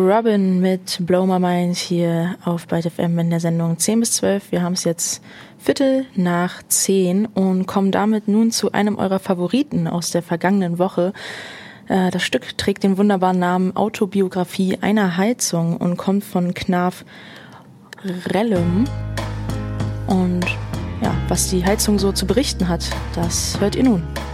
Robin mit Blow My Mind hier auf Byte FM in der Sendung 10 bis 12. Wir haben es jetzt 10:15 und kommen damit nun zu einem eurer Favoriten aus der vergangenen Woche. Das Stück trägt den wunderbaren Namen Autobiografie einer Heizung und kommt von Knarf Rellum. Und ja, was die Heizung so zu berichten hat, das hört ihr nun.